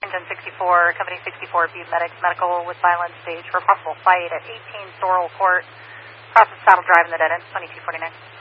Engine 64, Company 64, Butte Medics, medical with violence stage for possible fight at 18 Sorrel Court, process saddle drive in the dead end, 2249.